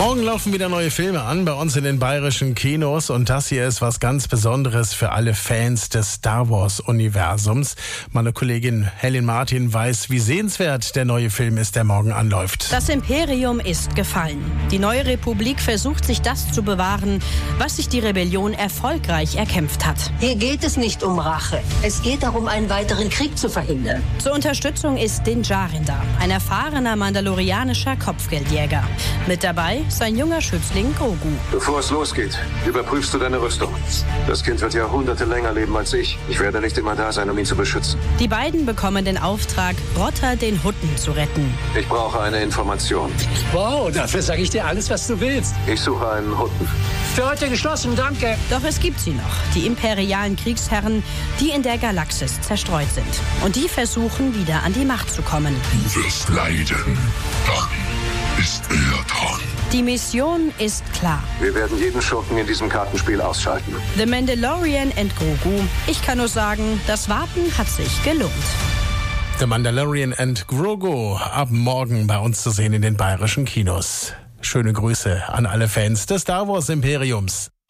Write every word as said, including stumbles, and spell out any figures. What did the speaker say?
Morgen laufen wieder neue Filme an bei uns in den bayerischen Kinos und das hier ist was ganz Besonderes für alle Fans des Star Wars Universums. Meine Kollegin Helen Martin weiß, wie sehenswert der neue Film ist, der morgen anläuft. Das Imperium ist gefallen. Die neue Republik versucht, sich das zu bewahren, was sich die Rebellion erfolgreich erkämpft hat. Hier geht es nicht um Rache. Es geht darum, einen weiteren Krieg zu verhindern. Zur Unterstützung ist Din Djarin da, ein erfahrener mandalorianischer Kopfgeldjäger. Mit dabei sein junger Schützling Grogu. Bevor es losgeht, überprüfst du deine Rüstung. Das Kind wird Jahrhunderte länger leben als ich. Ich werde nicht immer da sein, um ihn zu beschützen. Die beiden bekommen den Auftrag, Rotter den Hutten zu retten. Ich brauche eine Information. Wow, dafür sage ich dir alles, was du willst. Ich suche einen Hutten. Für heute geschlossen, danke. Doch es gibt sie noch, die imperialen Kriegsherren, die in der Galaxis zerstreut sind. Und die versuchen, wieder an die Macht zu kommen. Du wirst leiden. Dann ist er dran. Die Mission ist klar. Wir werden jeden Schurken in diesem Kartenspiel ausschalten. The Mandalorian and Grogu. Ich kann nur sagen, das Warten hat sich gelohnt. The Mandalorian and Grogu ab morgen bei uns zu sehen in den bayerischen Kinos. Schöne Grüße an alle Fans des Star Wars Imperiums.